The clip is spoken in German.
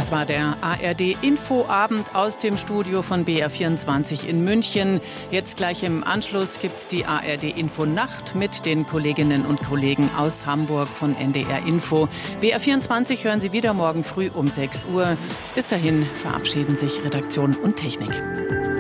Das war der ARD-Infoabend aus dem Studio von BR24 in München. Jetzt gleich im Anschluss gibt's die ARD-Info-Nacht mit den Kolleginnen und Kollegen aus Hamburg von NDR Info. BR24 hören Sie wieder morgen früh um 6 Uhr. Bis dahin verabschieden sich Redaktion und Technik.